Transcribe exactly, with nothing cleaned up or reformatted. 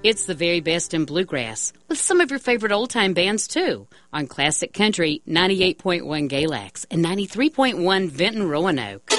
It's the very best in bluegrass, with some of your favorite old-time bands, too, on Classic Country ninety-eight point one Galax and ninety-three point one Vinton Roanoke.